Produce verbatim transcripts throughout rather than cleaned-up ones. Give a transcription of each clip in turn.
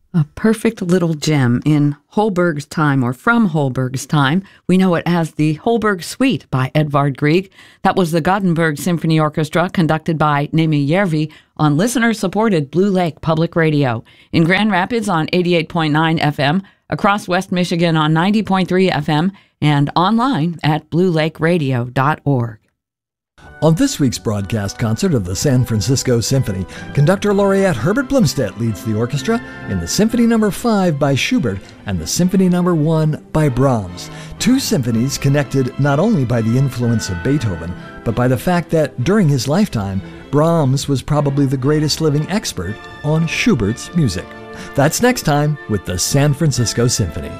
A perfect little gem in Holberg's time, or from Holberg's time. We know it as the Holberg Suite by Edvard Grieg. That was the Gothenburg Symphony Orchestra, conducted by Nemi Järvi on listener-supported Blue Lake Public Radio. In Grand Rapids on eighty-eight point nine F M, across West Michigan on ninety point three F M, and online at blue lake radio dot org. On this week's broadcast concert of the San Francisco Symphony, conductor laureate Herbert Blomstedt leads the orchestra in the Symphony Number five by Schubert and the Symphony Number one by Brahms. Two symphonies connected not only by the influence of Beethoven, but by the fact that during his lifetime, Brahms was probably the greatest living expert on Schubert's music. That's next time with the San Francisco Symphony.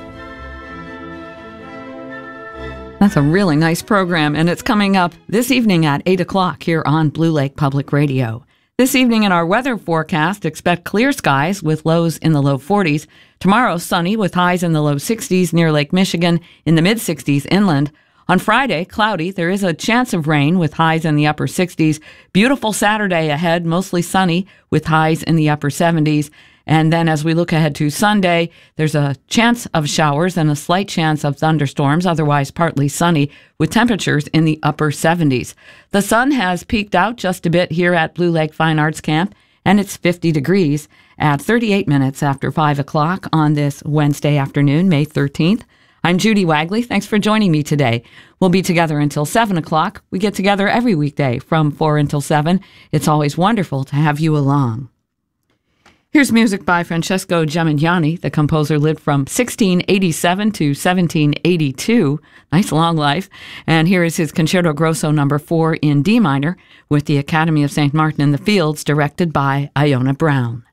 That's a really nice program, and it's coming up this evening at eight o'clock here on Blue Lake Public Radio. This evening in our weather forecast, expect clear skies with lows in the low forties. Tomorrow, sunny with highs in the low sixties near Lake Michigan, in the mid-sixties inland. On Friday, cloudy. There is a chance of rain with highs in the upper sixties. Beautiful Saturday ahead, mostly sunny with highs in the upper seventies. And then as we look ahead to Sunday, there's a chance of showers and a slight chance of thunderstorms, otherwise partly sunny, with temperatures in the upper seventies. The sun has peaked out just a bit here at Blue Lake Fine Arts Camp, and it's fifty degrees at thirty-eight minutes after five o'clock on this Wednesday afternoon, May thirteenth. I'm Judy Wagley. Thanks for joining me today. We'll be together until seven o'clock. We get together every weekday from four until seven. It's always wonderful to have you along. Here's music by Francesco Gemignani. The composer lived from sixteen eighty-seven to seventeen eighty-two. Nice long life. And here is his Concerto Grosso number four in D minor with the Academy of Saint Martin in the Fields, directed by Iona Brown.